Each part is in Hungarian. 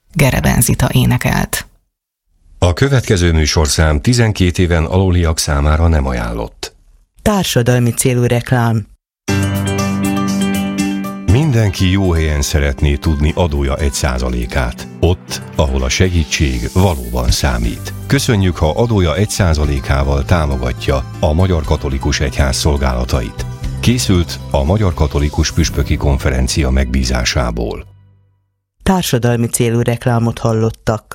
Gereben Zita énekelt. A következő műsorszám 12 éven aluliak számára nem ajánlott. Társadalmi célú reklám. Mindenki jó helyen szeretné tudni adója 1%-át. Ott, ahol a segítség valóban számít. Köszönjük, ha adója 1%-ával támogatja a Magyar Katolikus Egyház szolgálatait. Készült a Magyar Katolikus Püspöki Konferencia megbízásából. Társadalmi célú reklámot hallottak.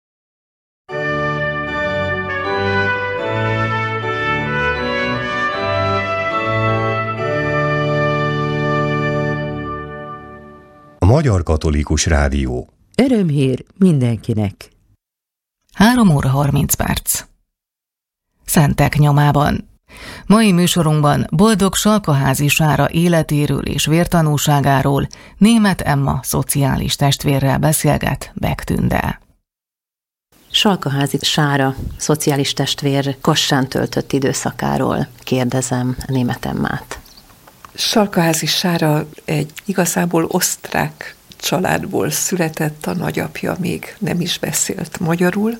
A Magyar Katolikus Rádió. Örömhír mindenkinek. 3 óra 30 perc. Szentek nyomában. Mai műsorunkban Boldog Salkaházi Sára életéről és vértanúságáról Németh Emma szociális testvérrel beszélget Beck Tünde. Salkaházi Sára szociális testvér Kassán töltött időszakáról kérdezem Németh Emmát. Salkaházi Sára egy igazából osztrák családból született, a nagyapja még nem is beszélt magyarul.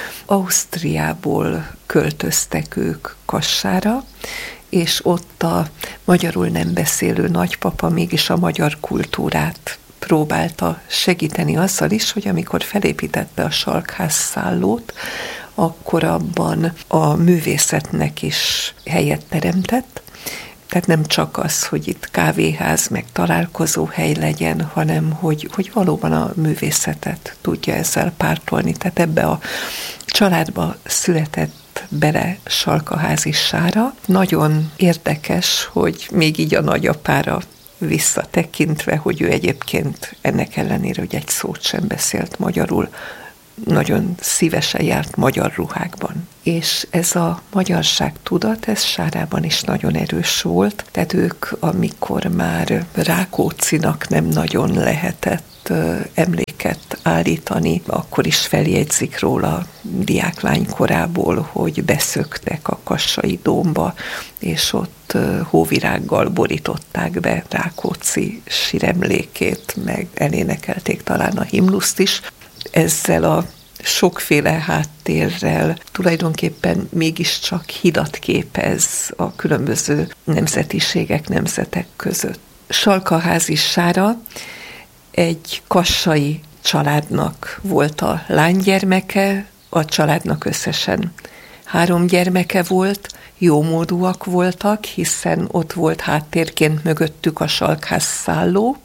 Ausztriából költöztek ők Kassára, és ott a magyarul nem beszélő nagypapa mégis a magyar kultúrát próbálta segíteni azzal is, hogy amikor felépítette a Salkház szállót, akkor abban a művészetnek is helyet teremtett. Tehát nem csak az, hogy itt kávéház, meg találkozóhely legyen, hanem hogy valóban a művészetet tudja ezzel pártolni. Tehát ebbe a családba született bele Salkaházi Sára. Nagyon érdekes, hogy még így a nagyapára visszatekintve, hogy ő egyébként ennek ellenére, hogy egy szót sem beszélt magyarul, nagyon szívesen járt magyar ruhákban. És ez a magyarság tudat, ez Sárában is nagyon erős volt. Tehát ők, amikor már Rákóczinak nem nagyon lehetett emléket állítani, akkor is feljegyzik róla diáklány korából, hogy beszöktek a kassai dómba, és ott hóvirággal borították be Rákóczi síremlékét, meg elénekelték talán a himnuszt is. Ezzel a sokféle háttérrel tulajdonképpen mégiscsak hidat képez a különböző nemzetiségek, nemzetek között. Salkaházi Sára egy kassai családnak volt a lánygyermeke, a családnak összesen 3 gyermeke volt, jómódúak voltak, hiszen ott volt háttérként mögöttük a Salkház szálló,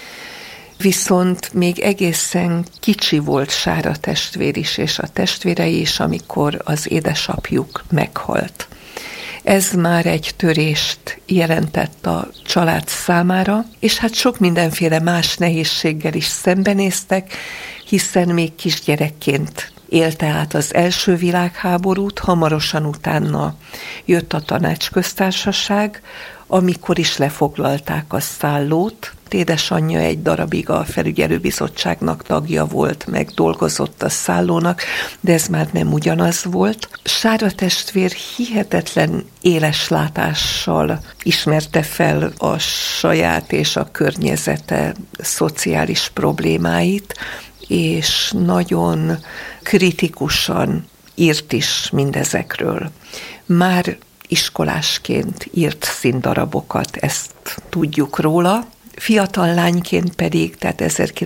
viszont még egészen kicsi volt Sára testvér is, és a testvérei is, amikor az édesapjuk meghalt. Ez már egy törést jelentett a család számára, és hát sok mindenféle más nehézséggel is szembenéztek, hiszen még kisgyerekként élte át az első világháborút, hamarosan utána jött a Tanácsköztársaság, amikor is lefoglalták a szállót. Édesanyja egy darabig a felügyelőbizottságnak tagja volt, meg dolgozott a szállónak, de ez már nem ugyanaz volt. Sára testvér hihetetlen éles látással ismerte fel a saját és a környezete szociális problémáit, és nagyon kritikusan írt is mindezekről. Már iskolásként írt színdarabokat, ezt tudjuk róla. Fiatal lányként pedig, tehát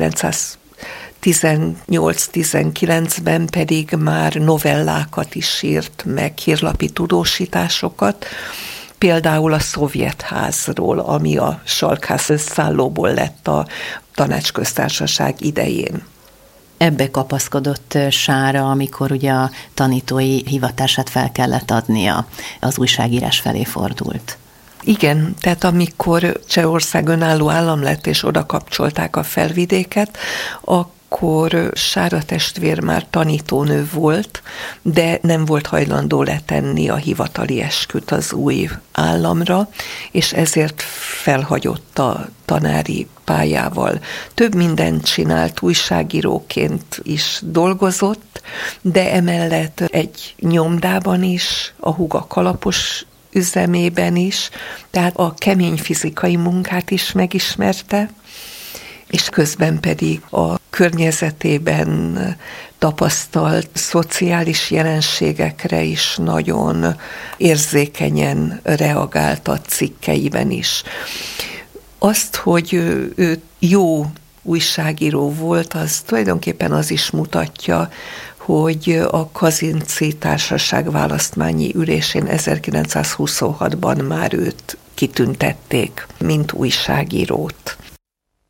1918-19-ben pedig már novellákat is írt, meg hírlapi tudósításokat, például a Szovjetházról, ami a Salkház szállóból lett a Tanácsköztársaság idején. Ebbe kapaszkodott Sára, amikor ugye a tanítói hivatását fel kellett adnia, az újságírás felé fordult. Igen, tehát amikor Csehország önálló állam lett, és oda kapcsolták a Felvidéket, akkor Sára testvér már tanítónő volt, de nem volt hajlandó letenni a hivatali esküt az új államra, és ezért felhagyott a tanári pályával. Több mindent csinált, újságíróként is dolgozott, de emellett egy nyomdában is, a húga kalapos üzemében is, tehát a kemény fizikai munkát is megismerte, és közben pedig a környezetében tapasztalt szociális jelenségekre is nagyon érzékenyen reagált a cikkeiben is. Azt, hogy ő jó újságíró volt, az tulajdonképpen az is mutatja, hogy a Kazinczy Társaság választmányi ülésén 1926-ban már őt kitüntették, mint újságírót.